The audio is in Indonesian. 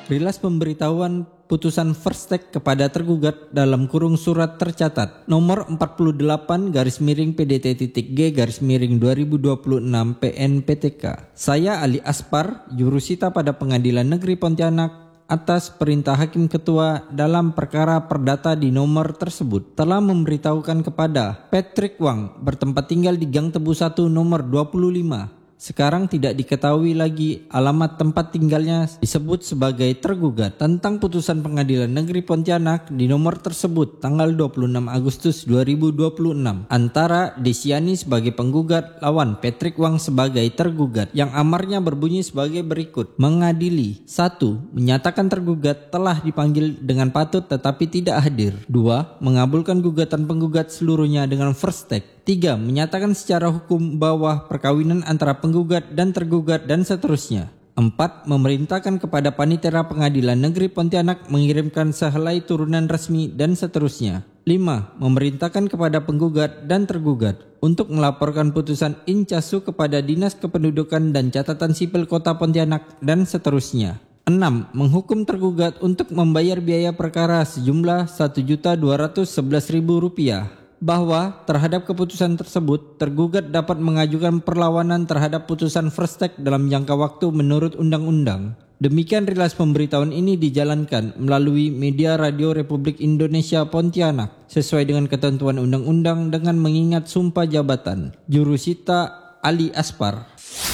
Rilas pemberitahuan putusan First Take kepada tergugat dalam kurung surat tercatat nomor 48-PDT-G-2026 PNPTK. Saya Ali Aspar, jurusita pada Pengadilan Negeri Pontianak atas perintah Hakim Ketua dalam perkara perdata di nomor tersebut telah memberitahukan kepada Patrick Wang bertempat tinggal di Gang Tebu 1 nomor 25. Sekarang tidak diketahui lagi alamat tempat tinggalnya disebut sebagai tergugat tentang putusan Pengadilan Negeri Pontianak di nomor tersebut tanggal 26 Agustus 2026 antara Desiani sebagai penggugat lawan Patrick Wang sebagai tergugat yang amarnya berbunyi sebagai berikut. Mengadili: 1. Menyatakan tergugat telah dipanggil dengan patut tetapi tidak hadir. 2. Mengabulkan gugatan penggugat seluruhnya dengan first take. 3. Menyatakan secara hukum bahwa perkawinan antara penggugat dan tergugat dan seterusnya. 4. Memerintahkan kepada Panitera Pengadilan Negeri Pontianak mengirimkan sehelai turunan resmi dan seterusnya. 5. Memerintahkan kepada penggugat dan tergugat untuk melaporkan putusan incasu kepada Dinas Kependudukan dan Catatan Sipil Kota Pontianak dan seterusnya. 6. Menghukum tergugat untuk membayar biaya perkara sejumlah Rp1.211.000 bahwa terhadap keputusan tersebut tergugat dapat mengajukan perlawanan terhadap putusan First Take dalam jangka waktu menurut undang-undang. Demikian rilas pemberitahuan ini dijalankan melalui media Radio Republik Indonesia Pontianak sesuai dengan ketentuan undang-undang dengan mengingat sumpah jabatan. Jurusita Ali Aspar.